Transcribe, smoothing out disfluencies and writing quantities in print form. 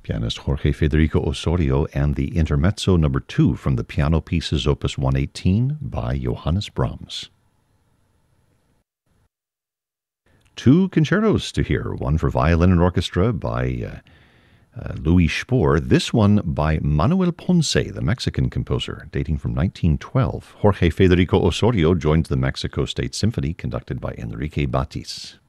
Pianist Jorge Federico Osorio and the Intermezzo No. 2 from the Piano Pieces Opus 118 by Johannes Brahms. Two concertos to hear, one for violin and orchestra by Louis Spohr, this one by Manuel Ponce, the Mexican composer, dating from 1912. Jorge Federico Osorio joins the Mexico State Symphony, conducted by Enrique Batis.